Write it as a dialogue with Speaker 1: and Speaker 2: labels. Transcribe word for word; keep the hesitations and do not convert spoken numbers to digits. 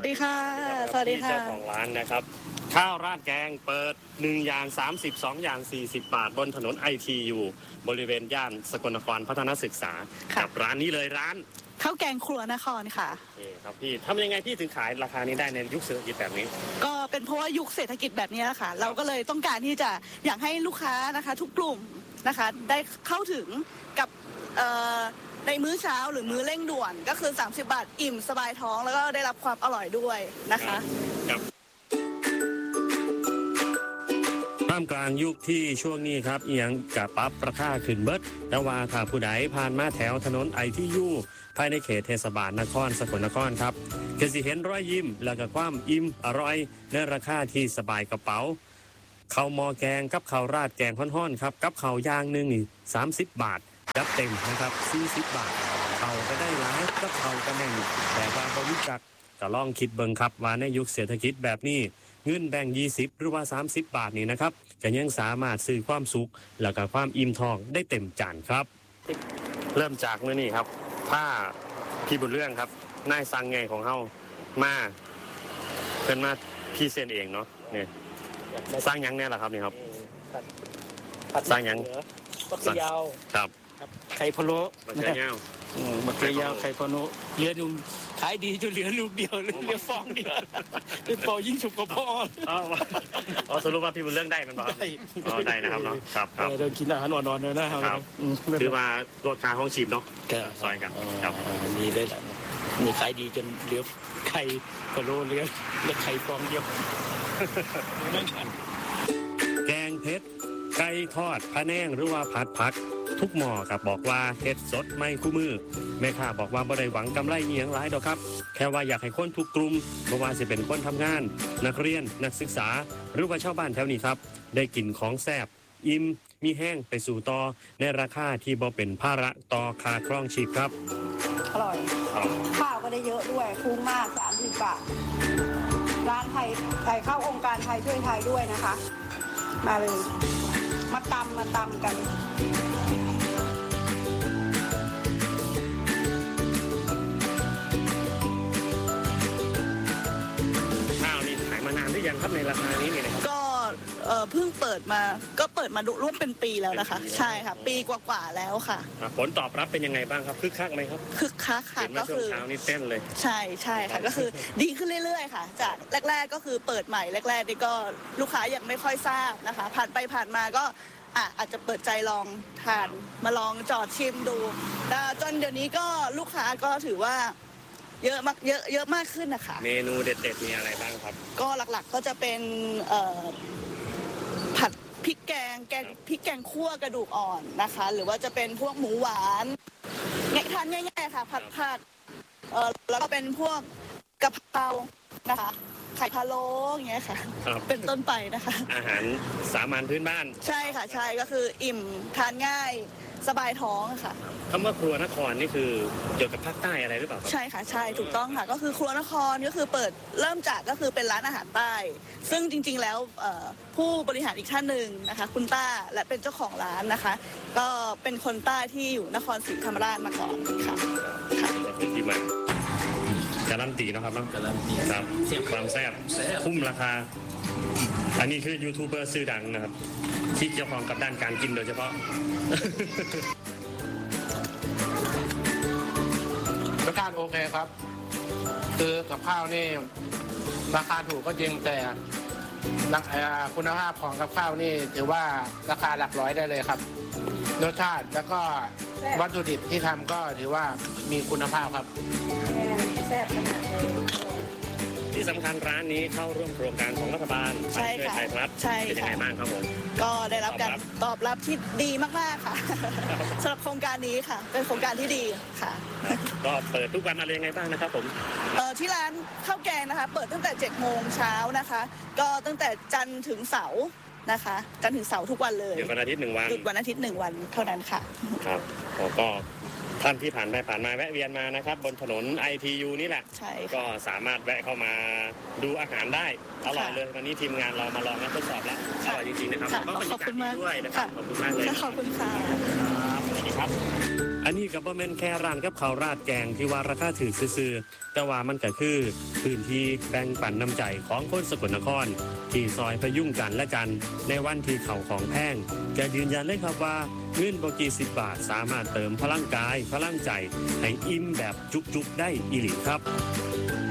Speaker 1: วัสดีค่ะสวัสดีค่ะ
Speaker 2: เจ้าของร้านนะครับข้าวราดแกงเปิดหนึ่งอย่างสามสิบ สองอย่างสี่สิบบาทบนถนน ไอ ที ยู บริเวณย่านสกลนครพัฒนศึกษากับร้านนี้เลยร้าน
Speaker 1: ข้าวแกงครัวนครค่ะ
Speaker 2: นี่ครับพี่ทำยังไงพี่ถึงขายราคานี้ได้ในยุคเศรษฐกิจแบบนี้
Speaker 1: ก็เป็นเพราะว่ายุคเศรษฐกิจแบบนี้ค่ะเราก็เลยต้องการที่จะอยากให้ลูกค้านะคะทุกกลุ่มนะคะได้เข้าถึงกับในมื้อเช้าหรือมื้อเร่งด่วนก็คือสามสิบบาทอิ่มสบายท้องแล้วก็ได้รับความอร่อยด้วยนะคะ
Speaker 2: ท่ามกลางยุคที่ช่วงนี้ครับเอียงกับปรับราคาขึ้นเบิดแต่ว่าถ้าผู้ใดผ่านมาแถวถนน ไอ ที ยู ภายในเขตเทศบาลนครสกลนครครับก็สิเห็นรอยยิ้มและก็ความอิ่มอร่อยในราคาที่สบายกระเป๋าข้าวหม้อแกงกับข้าวราดแกงฮ้อนๆครับกับข้าวย่างนึงนี่สามสิบบาทจัดเต็มนะครับสี่สิบบาทข้าวก็ได้หลายกับข้าวก็แน่นแต่ว่าบ่รู้จักก็ลองคิดเบิ่งครับว่าในยุคเศรษฐกิจแบบนี้เงินแบ่งยี่สิบหรือว่าสามสิบบาทนี่นะครับก็ยังสามารถซื้อความสุขและก็ความอิ่มท้องได้เต็มจานครับเริ่มจากมื้อนี้ครับถ้าพี่บุญเรื่องครับนายสั่งไงของเฮามาเพิ่นมาพรีเซนต์เองเนาะนี่สร้างหยังแน่ล่ะครับนี่ครับสร้างหยัง
Speaker 3: บักเกยาว
Speaker 2: ครับ
Speaker 3: ไข่พะโล้
Speaker 2: บักเกยาว
Speaker 3: บักเกยาวไข่พะโล้เหลือดูขายดีจนเหลือลูกเดียวเหลือฟองเดียวเป็นปอยิ่งฉุกกว่าพ่อ
Speaker 2: อ๋อสรุปว่าพี่บุญเรื่องได้มันบ่อ๋อได้นะครับเนาะครับครับ
Speaker 3: เรากินอาหารอ่อนๆเลยนะครับ
Speaker 2: คือว่าลดค่าห้องชีพเนาะซอยกันครับ
Speaker 3: มีได้หลายมีขายดีจนเหลือไข่พะโล้เหลือเหลือไข่ฟองเดียว
Speaker 2: แกงเผ็ดไก่ทอดพะแนงหรือว่าผัดผักทุกหม้อครับบอกว่าเฮ็ดสดไม่คู่มือแม่ค้าบอกว่าบ่ได้หวังกำไรอีหยังหลายดอกครับแค่ว่าอยากให้คนทุกกลุ่มบ่ว่าสิเป็นคนทำงานนักเรียนนักศึกษาหรือว่าชาวบ้านแถวนี้ครับได้กินของแซ่บอิ่มมีแห้งไปสู่ต่อในราคาที่บ่เป็นภาระต่อค่าครองชีพครับ
Speaker 4: อร่อยข้าวก็ได้เยอะด้วยคุ้มมากสามสิบบาทร้านไทยไทยเข้าองค์การไทยช่วยไทยด้วยนะคะมาเลยมาตำมาตำกัน
Speaker 2: ข้าวนี่ขายมานานหรือยังครับในราคานี้เนี่ยนะครับ
Speaker 1: ก็เพิ่งเปิดมาก็เปิดมาร่วมเป็นปีแล้วนะคะใช่ค่ะปีกว่าๆแล้วค่ะ
Speaker 2: ผลตอบรับเป็นยังไงบ้างครับคึกคักไหมครับ
Speaker 1: คึกคักค่ะ
Speaker 2: ก็คือเช้านี้เต้นเลย
Speaker 1: ใช่ใช่ค่ะก็คือดีขึ้นเรื่อยๆค่ะจากแรกๆก็คือเปิดใหม่แรกๆนี่ก็ลูกค้ายังไม่ค่อยทราบนะคะผ่านไปผ่านมาก็อ่ะอาจจะเปิดใจลองทานมาลองจอดชิมดูจนเดี๋ยวนี้ก็ลูกค้าก็ถือว่าเยอะมากเยอะเยอะมากขึ้นนะคะ
Speaker 2: เมนูเด็ดๆมีอะไรบ้างครับ
Speaker 1: ก็หลักๆก็จะเป็นผัดพริกแกงแกงพริกแกงคั่วกระดูกอ่อนนะคะหรือว่าจะเป็นพวกหมูหวานง่ายทานง่ายๆค่ะผัดผัดเอ่อแล้วก็เป็นพวกกะเพรานะคะไข่พะโล้อย่างเงี้ยค่ะเป็นต้นไปนะคะ
Speaker 2: อาหารสามัญพื้นบ้าน
Speaker 1: ใช่ค่ะใช่ก็คืออิ่มทานง่ายสบายท้องค่ะ
Speaker 2: คำว่าครัวนครนี่คือเกี่ยวกับภาคใต้อะไรหรือเปล่า
Speaker 1: ใช่ค่ะใช่ถูกต้องค่ะก็คือครัวนครก็คือเปิดเริ่มจากก็คือเป็นร้านอาหารใต้ซึ่งจริงๆแล้วผู้บริหารอีกท่านหนึ่งนะคะคุณต้าและเป็นเจ้าของร้านนะคะก็เป็นคนใต้ที่อยู่นครศรีธรรมราชมาก่อนค่ะ
Speaker 2: ค่ะเป็นที่มาการันตีนะครับเนาะ
Speaker 3: การันตี
Speaker 2: ครับความแซ่บคุ้มราคาอันนี้คือยูทูบเบอร์ชื่อดังนะครับที่เกี่ยวข้องกับด้านการกินโดยเฉพาะ
Speaker 5: รสชาติโอเคครับคือกับข้าวนี่ราคาถูกก็จริงแต่คุณภาพของกับข้าวนี่ถือว่าราคาหลักร้อยได้เลยครับรสชาติแล้วก็วัตถุดิบที่ทำก็ถือว่ามีคุณภาพครับ
Speaker 4: แซ่บขนาดเลย
Speaker 2: ที่สำคัญร้านนี้เข้าร่วมโครงการของรัฐบาล
Speaker 1: ใช่
Speaker 2: ค่ะไทยรัฐเป็นยังไงบ้างครับผม
Speaker 1: ก็ได้รับการตอบรับที่ดีมากๆค่ะสำหรับโครงการนี้ค่ะเป็นโครงการที่ดีค่ะ
Speaker 2: ก็เปิดทุกวันอะไรยังไงบ้างนะครับผม
Speaker 1: เอ่อที่ร้านข้าวแกงนะคะเปิดตั้งแต่เจ็ดโมงเช้านะคะก็ตั้งแต่จันทร์ถึงเสาร์นะคะจันทร์ถึงเสาร์ทุกวันเลย
Speaker 2: หยุดวันอาทิตย์หนึ่งวัน
Speaker 1: หยุดวันอาทิตย์หนึ่งวันเท่านั้นค่ะ
Speaker 2: ครับก็ท่านที่ผ่านไปผ่านมาแวะเวียนมานะครับบนถนน ไอ ที ยู นี่แหละก็สามารถแวะเข้ามาดูอาหารได้อร่อยเลยวันนี้ทีมงานเรามาลองและทดสอบแล้วอร่อยจริงๆนะครับ
Speaker 1: ก็บรรยากาศดีด้วย
Speaker 2: นะครับขอบคุณมากเลย
Speaker 1: ขอบคุณค่ะ
Speaker 2: สวัสดีครับอันนี้ก็บ่แม่นแค่ร้านกับข้าวราดแกงที่ว่าราคาถูกซื่อๆแต่ว่ามันก็คือพื้นที่แบ่งปันน้ำใจของคนสกลนครที่ซอยพยุงกันและกันในวันที่เขาของแพงจะยืนยันเลยครับว่าเงินบ่กี่สิบบาทสามารถเติมพลังกายพลังใจให้อิ่มแบบจุกๆได้อีหลีครับ